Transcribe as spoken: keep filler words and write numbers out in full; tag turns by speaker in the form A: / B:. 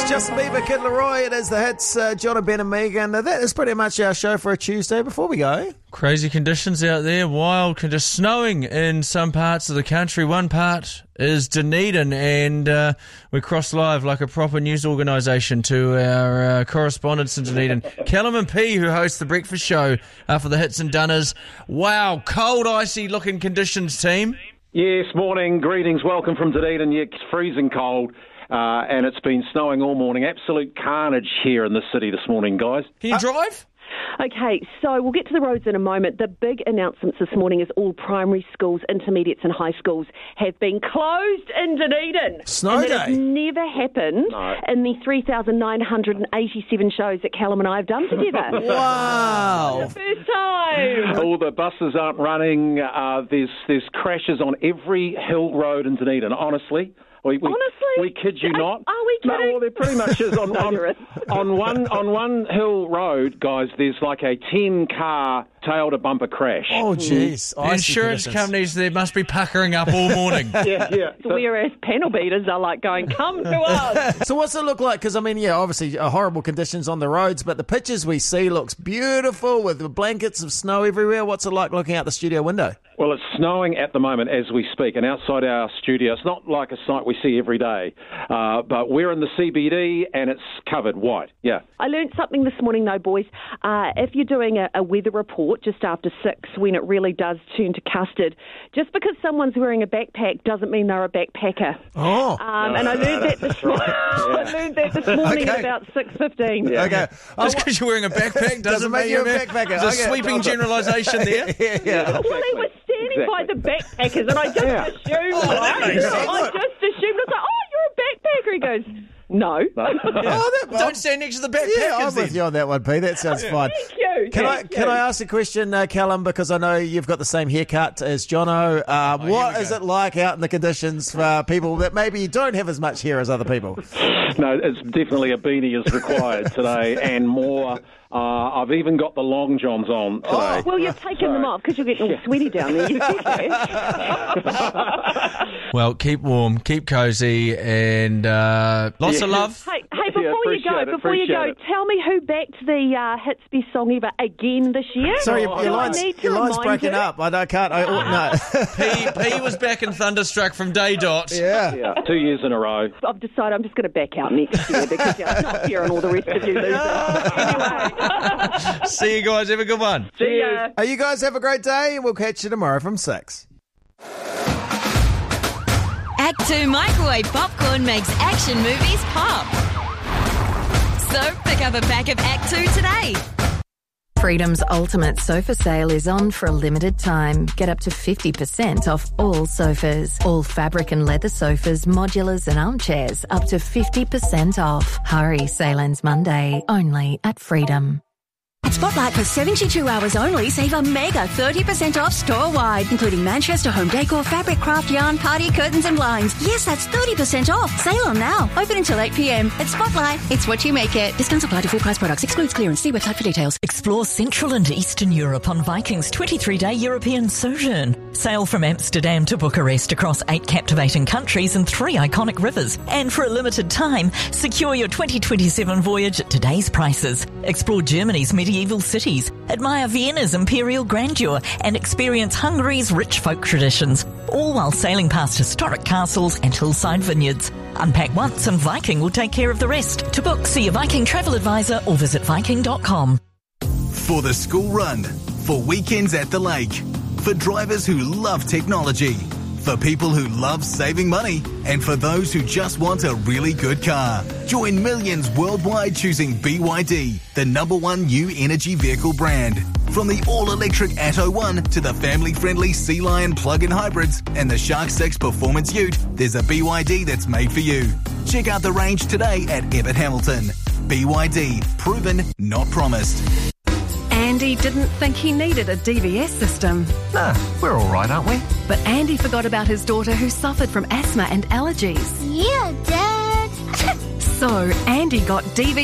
A: Justin Bieber, Kid Laroi. It is the hits, uh, John and Ben and Megan. Uh, that is pretty much our show for a Tuesday. Before we go,
B: crazy conditions out there, wild conditions, snowing in some parts of the country. One part is Dunedin, and uh, we cross live like a proper news organisation to our uh, correspondents in Dunedin, Callum and P, who hosts the breakfast show uh, for the Hits and Dunners. Wow, cold, icy looking conditions, team.
C: Yes, morning, greetings, welcome from Dunedin. Yeah, it's freezing cold. Uh, and it's been snowing all morning. Absolute carnage here in the city this morning, guys.
B: Can you uh, drive?
D: Okay, so we'll get to the roads in a moment. The big announcements this morning is all primary schools, intermediates and high schools have been closed in Dunedin.
A: Snow
D: and
A: day.
D: That has never happened
C: no.
D: in the three thousand nine hundred eighty-seven shows that Callum and I have done together.
A: Wow.
D: The first time.
C: All the buses aren't running. Uh, there's, there's crashes on every hill road in Dunedin, honestly. We, we,
D: Honestly?
C: we kid you not.
D: Are we kidding?
C: No, well, there pretty much is. On, on, on one on one hill road, guys, there's like a ten-car tail-to-bumper crash.
A: Oh, jeez.
B: The insurance companies, they must be puckering up all morning.
C: yeah, yeah.
D: Whereas panel beaters are like going, come to us.
A: So what's it look like? Because, I mean, yeah, obviously uh, horrible conditions on the roads, but the pictures we see looks beautiful with the blankets of snow everywhere. What's it like looking out the studio window?
C: Well, it's snowing at the moment as we speak, and outside our studio, it's not like a sight we see every day, uh, but we're in the C B D and it's covered white, yeah.
D: I learned something this morning, though, boys. Uh, if you're doing a, a weather report just after six, when it really does turn to custard, just because someone's wearing a backpack doesn't mean they're a backpacker.
A: Oh.
D: Um, no, and I learned that this morning. I learned that this morning
A: Okay.
D: at about six fifteen.
A: Yeah. Okay.
B: Just because you're wearing a backpack doesn't,
A: Doesn't make
B: mean
A: you a
B: you're
A: backpacker.
B: There's a
A: Okay.
B: sweeping generalisation there.
A: yeah, yeah.
D: Well, he was standing
C: Exactly.
D: by the backpackers, and I just
C: Yeah.
D: assumed,
A: Oh, that
D: right?
A: makes sense.
D: I just assumed, I was like, oh, you're a backpacker. He goes, no.
A: Oh, that,
B: Don't stand next to the backpackers.
A: yeah, I'm
B: then.
A: with you on that one, P. That sounds fine.
D: Thank you.
A: Can I
D: Thank
A: can
D: you.
A: I ask a question, uh, Callum? Because I know you've got the same haircut as Jono. Uh,
B: Oh, here
A: what
B: we
A: is
B: go.
A: it like out in the conditions for people that maybe don't have as much hair as other people?
C: No, it's definitely a beanie is required today and more. Uh, I've even got the long johns on today.
A: Oh.
D: Well, you've taken them off because you're getting all sweaty down there. You said that.
B: Well, keep warm, keep cosy, and uh, lots of
C: Yeah.
B: love.
D: Hey, hey! Before
C: Yeah,
D: you
C: appreciate
D: go,
C: it,
D: before you go,
C: appreciate it.
D: tell me who backed the uh, Hits Best Song Ever again this year.
A: Sorry, your,
D: Do
A: your
D: I
A: line's,
D: need to
A: your line's
D: remind
A: breaking
D: you?
A: up. I, I can't. I, oh, no.
B: P, P was back in Thunderstruck from day dot.
A: yeah.
C: Yeah, two years in a row.
D: I've decided I'm just going to back out next year because yeah, it's not fair on all the rest of you losers. Anyway,
B: See you guys. Have a good one.
D: see ya.
A: Hey, you guys have a great day, and we'll catch you tomorrow from six.
E: Act two microwave popcorn makes action movies pop. So pick up a pack of Act two today.
F: Freedom's ultimate sofa sale is on for a limited time. Get up to fifty percent off all sofas. All fabric and leather sofas, modulars and armchairs up to fifty percent off. Hurry, sale ends Monday, only at Freedom.
G: At Spotlight, for seventy-two hours only, save a mega thirty percent off store-wide, including Manchester home decor, fabric, craft, yarn, party, curtains and blinds. Yes, that's thirty percent off. Sale on now. Open until eight p.m. At Spotlight, it's what you make it. Discounts apply to full price products. Excludes clearance. See website for details.
H: Explore Central and Eastern Europe on Viking's twenty-three day European sojourn. Sail from Amsterdam to Bucharest across eight captivating countries and three iconic rivers. And for a limited time, secure your twenty twenty-seven voyage at today's prices. Explore Germany's medieval cities, admire Vienna's imperial grandeur, and experience Hungary's rich folk traditions, all while sailing past historic castles and hillside vineyards. Unpack once and Viking will take care of the rest. To book, see a Viking travel advisor or visit viking dot com.
I: For the school run, for weekends at the lake, for drivers who love technology, for people who love saving money, and for those who just want a really good car. Join millions worldwide choosing B Y D, the number one new energy vehicle brand. From the all-electric Atto one to the family-friendly Sea Lion plug-in hybrids and the Shark six Performance Ute, there's a B Y D that's made for you. Check out the range today at Ebbett Hamilton. B Y D, proven, not promised.
J: Andy didn't think he needed a D V S system.
K: Nah, we're all right, aren't we?
J: But Andy forgot about his daughter who suffered from asthma and allergies.
L: Yeah, Dad.
J: So Andy got D V